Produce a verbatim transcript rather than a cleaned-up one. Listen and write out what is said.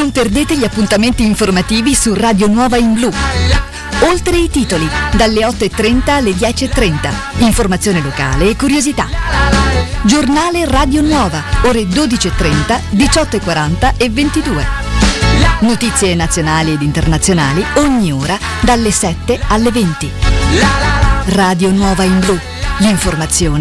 Non perdete gli appuntamenti informativi su Radio Nuova in Blu. Oltre i titoli, dalle otto e trenta alle dieci e trenta. Informazione locale e curiosità. Giornale Radio Nuova, ore dodici e trenta, diciotto e quaranta e ventidue. Notizie nazionali ed internazionali ogni ora dalle sette alle venti. Radio Nuova in Blu. L'informazione